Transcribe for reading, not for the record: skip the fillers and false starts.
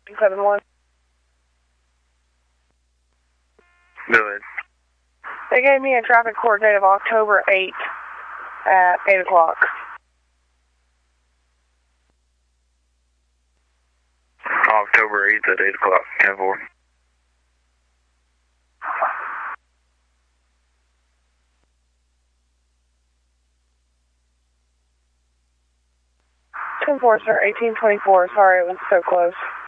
7-1. Go ahead. They gave me a traffic court date of October 8th at 8 o'clock. October 8th at 8 o'clock, 10-4. Sir, 1824. Sorry, it was so close.